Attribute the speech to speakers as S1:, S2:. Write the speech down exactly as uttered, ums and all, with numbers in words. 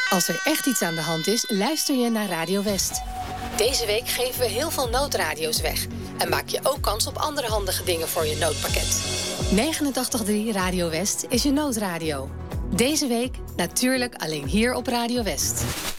S1: Als er echt iets aan de hand is, luister je naar Radio West. Deze week geven we heel veel noodradio's weg. En maak je ook kans op andere handige dingen voor je noodpakket. negenentachtig komma drie Radio West is je noodradio. Deze week natuurlijk alleen hier op Radio West.